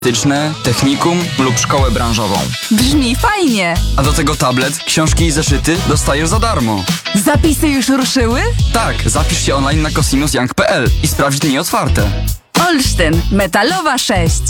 technikum lub szkołę branżową. Brzmi fajnie! A do tego tablet, książki i zeszyty dostajesz za darmo. Zapisy już ruszyły? Tak, zapisz się online na cosinusyoung.pl i sprawdź dni otwarte. Olsztyn, Metalowa 6.